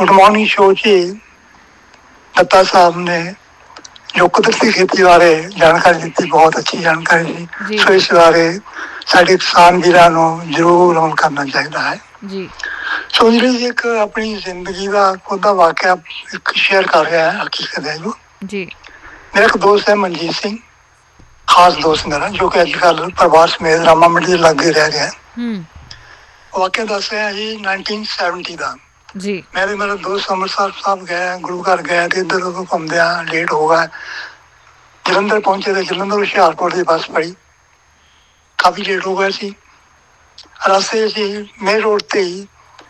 Good morning show 'ਚ दत्ता साहब ने जो कुदरती खेती बारे जानकारी दी, बहुत अच्छी जानकारी दी। सो इस बारे साढ़े किसान वीरां नूं जरूर अमल करना चाहिए है जी। सो जी एक अपनी जिंदगी का खुदा वाकया एक शेयर कर रहा है, हकीकत है जो जी। मेरा एक दोस्त है मनजीत सिंह, खास दोस्त मेरा, जो कि अजकल परिवार समेत रामा मंडी लागे रह रहा है। वाकया दस रहा है जी 1970 का जी। मैं भी मेरा दोस्त अमृतसर साहब गया, गुरु घर गया, तो इधर उधर घूमदे लेट हो गए। जलंधर पहुंचे तो जलंधर हुशियारपुर की बस फड़ी, काफ़ी लेट हो गए सी। रास्ते से मेन रोड से ही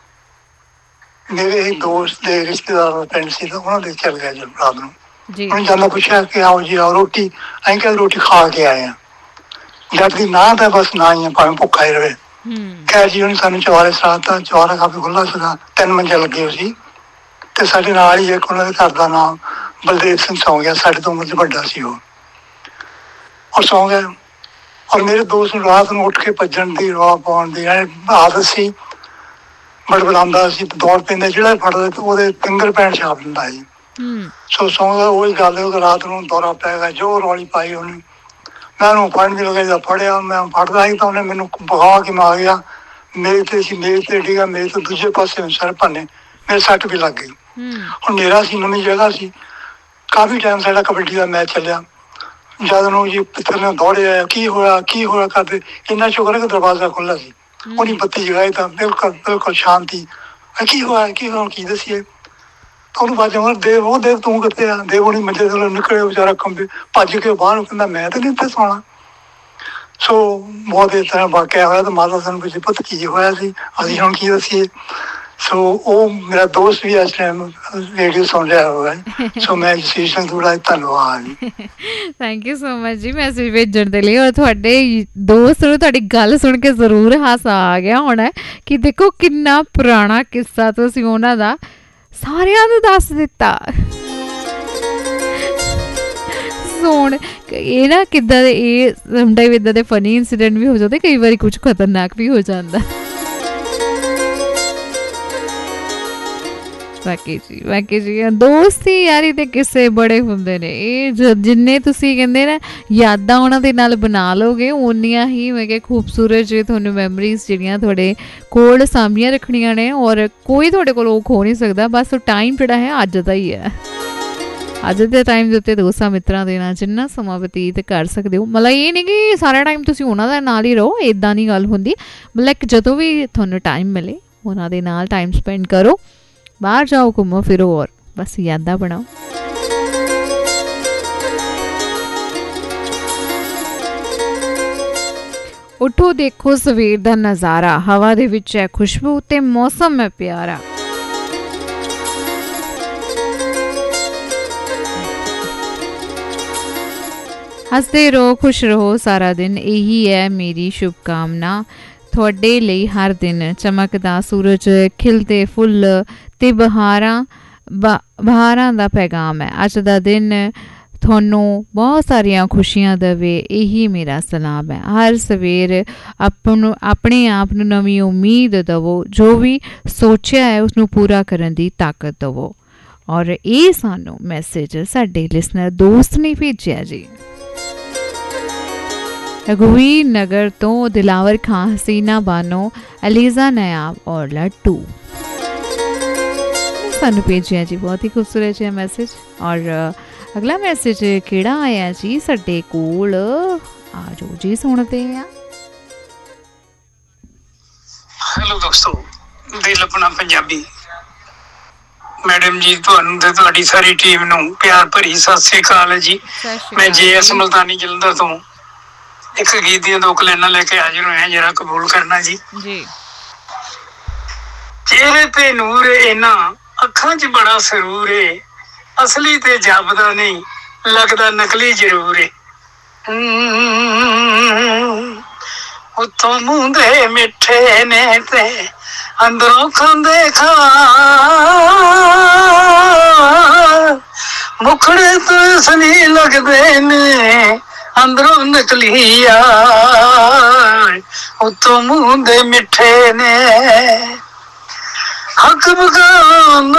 मेरे एक दोस्त के रिश्तेदार का पिंड से, उन्होंने चल गया जब रात को। उन्होंने जाना पूछा कि आओ जी आओ रोटी, अं क्या रोटी खा के आए हैं। जट की ना तो बस ना ही है, भावें भुखा ही रहे। खैर जी उन्हें सानू चवारे सराता, चवारा काफ़ी खुला सीगा, 3 मंजिल लगे हुए सी। तो साढ़े नाल ही एक उन्होंने घर का नाम बलदेव सिंह सौ गया, साढ़े तो उम्र से बड़ा सी वो, और सौ गया। और मेरे दोस्त रात में उठ के भजन की रौला पाने की आदत सी, बड़बड़ांदा सी, दौड़ पैंदा जिहड़ा फड़दा तो वो फिंगर पैंट छाप दिंदा जी। सो सौंदा वही गल है, रात को दौरा पै गया, जो रौली पाई उन्हें। मैं उन्होंने फड़न भी लगा, जब फड़िया मैं फड़दा ही तो उन्हें मैनू बहा के मार गया। मेरे ते डिगा, मेरे तो दूजे पासे सर भन्ने, मेरे सट भी लग गई। और मेरा सी नवीं जगह सी, काफ़ी टाइम साडा कबड्डी का मैच चलिया। जद नूं जी पित्तर ने दौड़े आया, की होया करते, इन्ना शुक्र है कि दरवाजा खुला सी। उन्हें बत्ती जगाई तो बिल्कुल शांति। की होया की दसीए, तो उन्होंने बाजा मार, देव तू कितने आ। देव उन्हें मंजे थल्लों निकले, बेचारा कंबे भज के बाहर, कहता मैं तो नहीं इत्थे सौना। सो बहुत इस तरह वाकया होया, तो माता सानू पुछे पुत्त की होया सी, असीं हुण की दसीए। सो वो मेरा दोस्त भी इस टाइम रेडियो सुन रहा होगा। सो मैं जसीश संधूड़ा, धन्यवाद जी। Thank you so much ji message भेजण दे लई। और तुहाडे दोस्त नूं तुहाडी गल सुन के जरूर हासा आ गया होना है कि देखो किन्ना पुराना किस्सा तुसीं उन्हां दा सारियां नूं दस दित्ता। सुन ये ना किद्दां दे ये समटाइम इदां दे फनी इंसीडेंट भी हो जाते, कई बारी कुछ खतरनाक भी हो जाता। वाकई जी दोस्ती यारी दे किस्से बड़े हुंदे ने। ये जिन्ने तुसीं कहंदे ना यादां उन्हां दे नाल बना लोगे, उन्नियां ही मैं कह खूबसूरत जे तुहानूं मैमरीज जिहड़ियां थोड़े कोल सामभियां रखणियां ने, और कोई थोड़े कोल ओह खो नहीं सकदा। बस टाइम जिहड़ा है अज्ज दा ही है। अज्ज दे टाइम दे उत्ते दोस्तां मित्रां दे नाल जिन्ना समां बतीत कर सकदे हो, मतलब ये नहीं कि सारा टाइम तुसीं उन्हां दे नाल ही रहो, इदां नहीं गल हुंदी। मतलब जदों भी तुहानूं टाइम मिले उन्हां दे नाल टाइम स्पेंड करो, बाहर जाओ, घूमो फिरो, और बस यादां बनाओ। उठो देखो सवेर दा नज़ारा, हवा दे विच है खुशबू ते मौसम है प्यारा। हसदे रहो, खुश रहो सारा दिन, यही है मेरी शुभकामना। थोड़े ਲਈ हर दिन चमकदा सूरज, खिलते फुੱਲ ते बहारां दा पैगाम है। अज दा दिन थोनों बहुत सारियां खुशियां देवे, यही मेरा सलाम है। हर सवेर अपने आप नूं नवीं उम्मीद दवो, जो भी सोचिया है उसनूं पूरा करन दी ताकत दवो। और ये सानू मैसेज साडे लिसनर दोस्त ने भेजिया जी, रघुवीर नगर तो दिलावर खां, हसीना बानो, अलीजा नयाब और लट्टू सानू भेजिया जी। बहुत ही खूबसूरत जी मैसेज। और अगला मैसेज केड़ा आया जी साडे कोल, आजो जी सुनते हैं। हेलो दोस्तों, दिल अपना पंजाबी मैडम जी, तुहानू ते तुहाडी सारी टीम नू प्यार भरी सत श्री अकाल जी। मैं JS मुल्तानी जलंधर तो एक गीत दी 2 लाइनां लेके हाजिर होया, जरा कबूल करना जी। चेहरे ते नूर इना, अखां च बड़ा सरूर है, असली ते जापदा नहीं, लगदा नकली जरूर है। उत्तों मूंह दे मिठे ने ते अंदरों खांदे खा, मुखड़े तो असली लगदे ने, अंदरों नकली यार, उत्तों मूंह दे मिठे ने। हक बगान